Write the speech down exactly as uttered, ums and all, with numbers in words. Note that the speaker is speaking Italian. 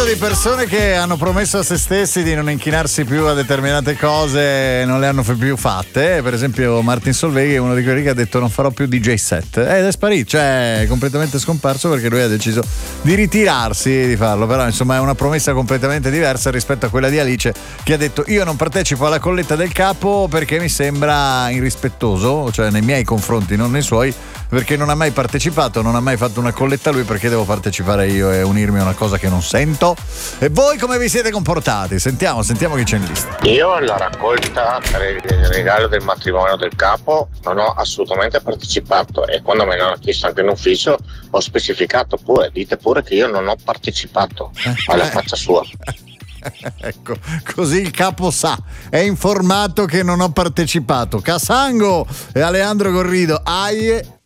proposito di persone che hanno promesso a se stessi di non inchinarsi più a determinate cose e non le hanno più fatte, per esempio Martin Solveig è uno di quelli che ha detto non farò più D J set ed è sparito, cioè è completamente scomparso perché lui ha deciso di ritirarsi di farlo. Però insomma è una promessa completamente diversa rispetto a quella di Alice, che ha detto io non partecipo alla colletta del capo perché mi sembra irrispettoso, cioè nei miei confronti, non nei suoi, perché non ha mai partecipato, non ha mai fatto una colletta lui, perché devo partecipare io e unirmi a una cosa che non sento. E voi come vi siete comportati? Sentiamo, sentiamo chi c'è in lista. Io alla raccolta per il regalo del matrimonio del capo non ho assolutamente partecipato, e quando me l'hanno chiesto anche in ufficio ho specificato pure, dite pure che io non ho partecipato, alla faccia sua. Ecco, così il capo sa, è informato che non ho partecipato. Casango e Alejandro Gorrido, aie